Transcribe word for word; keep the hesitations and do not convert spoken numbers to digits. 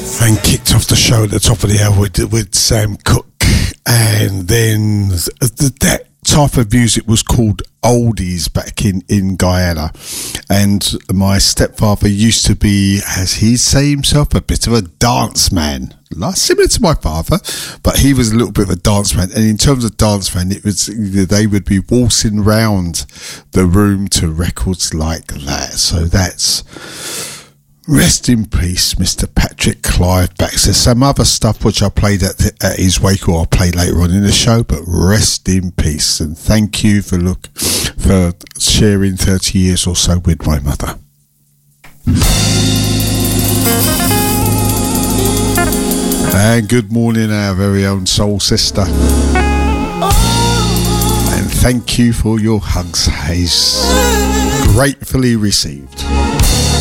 And kicked off the show at the top of the hour with, with Sam Cooke, and then the, that type of music was called oldies back in, in Guyana. And my stepfather used to be, as he'd say himself, a bit of a dance man, like, similar to my father, but he was a little bit of a dance man. And in terms of dance man, it was, they would be waltzing round the room to records like that. So that's rest in peace, Mister Patrick Clive Baxter. Some other stuff which I played at, the, at his wake, or I'll play later on in the show, but rest in peace. And thank you for look for sharing thirty years or so with my mother. And good morning, our very own soul sister. And thank you for your hugs, Hayes. Gratefully received.